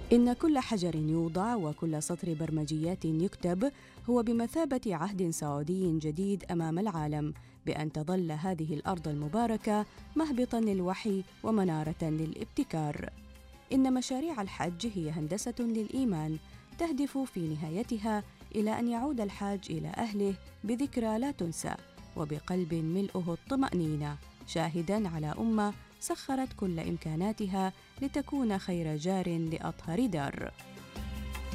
إن كل حجر يوضع وكل سطر برمجيات يكتب هو بمثابة عهد سعودي جديد أمام العالم بأن تظل هذه الأرض المباركة مهبطاً للوحي ومنارة للابتكار. إن مشاريع الحج هي هندسة للإيمان تهدف في نهايتها إلى أن يعود الحاج إلى أهله بذكرى لا تنسى وبقلب ملؤه الطمأنينة، شاهداً على أمة سخرت كل إمكاناتها لتكون خير جار لأطهر دار.